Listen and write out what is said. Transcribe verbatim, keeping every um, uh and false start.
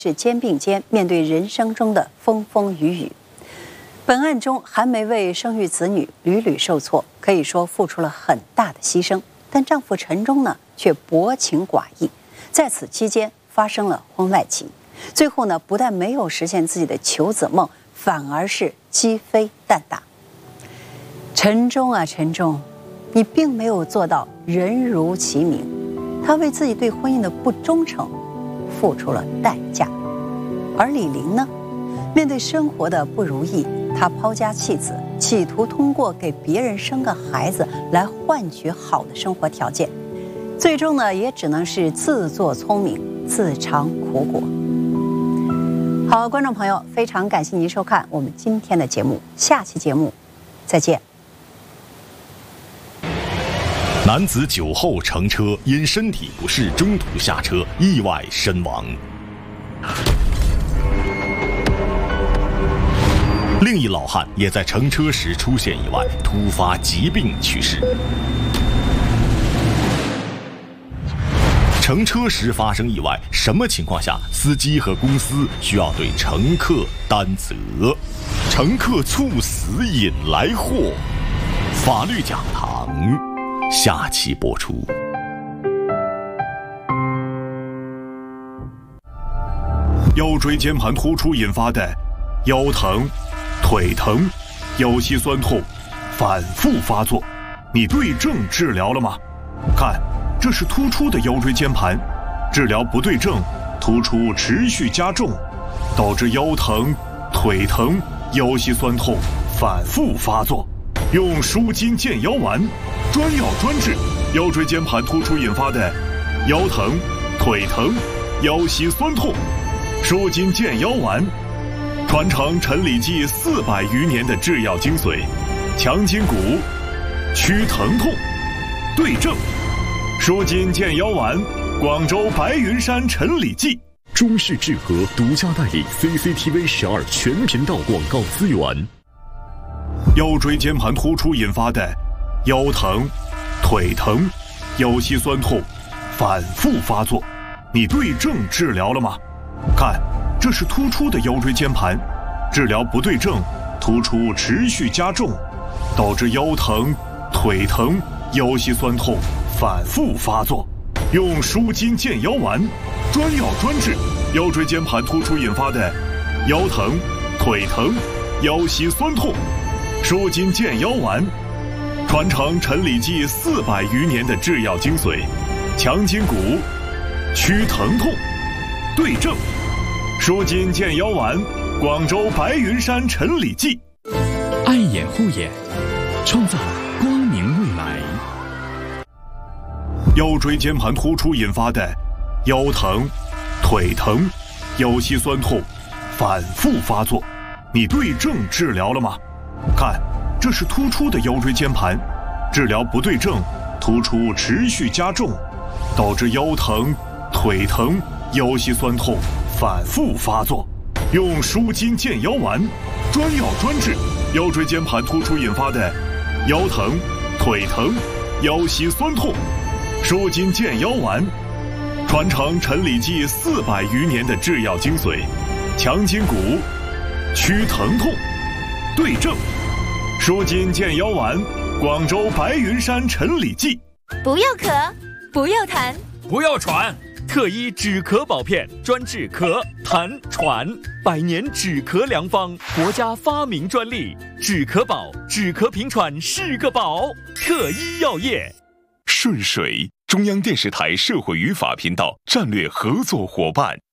是肩并肩面对人生中的风风雨雨。本案中，韩梅为生育子女屡屡受挫，可以说付出了很大的牺牲。但丈夫陈忠呢，却薄情寡义，在此期间发生了婚外情。最后呢，不但没有实现自己的求子梦，反而是鸡飞蛋打。陈忠啊，陈忠，你并没有做到人如其名，他为自己对婚姻的不忠诚付出了代价。而李玲呢，面对生活的不如意，她抛家弃子，企图通过给别人生个孩子来换取好的生活条件，最终呢，也只能是自作聪明，自尝苦果。好，观众朋友，非常感谢您收看我们今天的节目，下期节目再见。 男子酒后乘车，因身体不适中途下车，意外身亡。另一老汉也在乘车时出现意外，突发疾病去世。乘车时发生意外，什么情况下司机和公司需要对乘客担责？乘客猝死引来祸，法律讲堂下期播出。 腰椎间盘突出引发的腰疼、腿疼、腰膝酸痛反复发作，你对症治疗了吗？看，这是突出的腰椎间盘，治疗不对症，突出持续加重，导致腰疼、腿疼、腰膝酸痛反复发作。用舒筋健腰丸，专药专治腰椎间盘突出引发的腰疼、腿疼、腰膝酸痛。舒筋健腰丸，传承陈李济四百余年的制药精髓，强筋骨，祛疼痛，对症。舒筋健腰丸，广州白云山陈李济。 中视智和独家代理 C C T V 十二全频道广告资源。 腰椎间盘突出引发的腰疼、腿疼、腰膝酸痛反复发作，你对症治疗了吗？看，这是突出的腰椎间盘，治疗不对症，突出持续加重，导致腰疼、腿疼、腰膝酸痛反复发作。用舒筋健腰丸，专药专治腰椎间盘突出引发的腰疼、腿疼、腰膝酸痛。舒筋健腰丸，传承陈李济四百余年的制药精髓，强筋骨，祛疼痛，对症。舒筋健腰丸，广州白云山陈李济。 爱眼护眼，创造光明未来。 腰椎间盘突出引发的腰疼、腿疼、腰膝酸痛反复发作，你对症治疗了吗？看，这是突出的腰椎间盘，治疗不对症，突出持续加重，导致腰疼、腿疼、腰膝酸痛反复发作。用舒筋健腰丸，专药专治腰椎间盘突出引发的腰疼、腿疼、腰膝酸痛。舒筋健腰丸，传承陈李济四百余年的制药精髓，强筋骨，祛疼痛，对症。舒筋健腰丸，广州白云山陈李济。 不要咳，不要痰， 不要喘，特医止咳宝片专治咳、痰、喘，百年止咳良方，国家发明专利，止咳宝，止咳平喘是个宝。特医药业。 顺水，中央电视台社会与法频道战略合作伙伴。